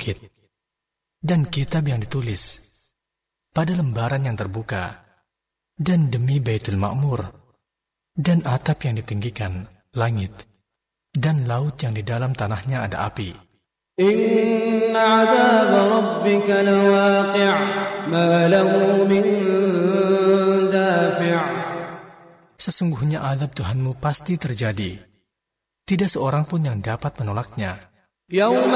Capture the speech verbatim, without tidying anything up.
bukit, dan kitab yang ditulis pada lembaran yang terbuka, dan demi Baitul Ma'mur, dan atap yang ditinggikan, langit, dan laut yang di dalam tanahnya ada api. Inna 'adzab rabbika lawaqi' ma lahu min dafi'. Sesungguhnya azab Tuhanmu pasti terjadi. Tidak seorang pun yang dapat menolaknya. يوم